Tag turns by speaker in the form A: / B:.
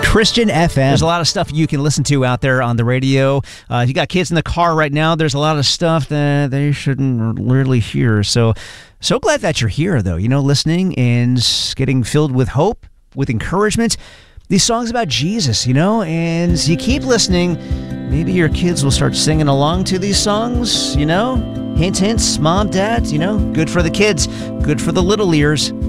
A: Christian FM.
B: There's a lot of stuff you can listen to out there on the radio. If you got kids in the car right now, there's a lot of stuff that they shouldn't really hear. So glad that you're here, though, listening and getting filled with hope, with encouragement. These songs about Jesus, and you keep listening. Maybe your kids will start singing along to these songs, Hints, hints, mom, dad, good for the kids, good for the little ears.